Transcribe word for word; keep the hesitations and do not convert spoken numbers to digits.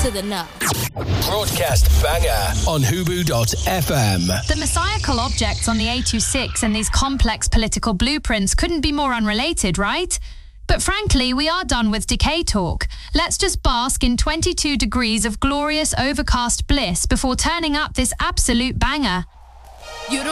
to the know. Broadcast banger on Hubu dot F M. The messiacal objects on the A twenty-six and these complex political blueprints couldn't be more unrelated, right? But frankly, we are done with decay talk. Let's just bask in twenty-two degrees of glorious overcast bliss before turning up this absolute banger.